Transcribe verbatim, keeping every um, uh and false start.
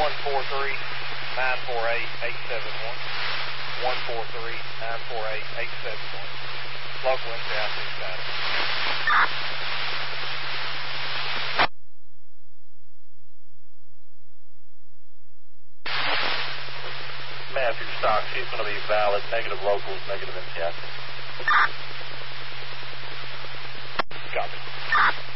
one four three, nine four eight, eight seven one. one four three, nine four eight, eight seven one. Local and southeast side. Matthew stock, she's going to be valid. Negative locals, negative M T I. Copy.